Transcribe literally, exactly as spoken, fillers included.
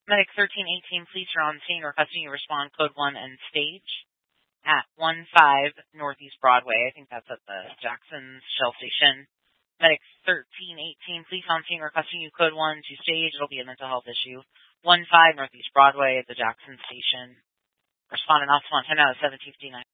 Medic thirteen eighteen, police are on scene requesting you respond code one and stage at one five Northeast Broadway. I think that's at the Jackson's Shell Station. Medic thirteen eighteen, police on scene requesting you code one to stage. It'll be a mental health issue. one five Northeast Broadway at the Jackson Station. Respondent Officer Montana, seventeen fifty-nine.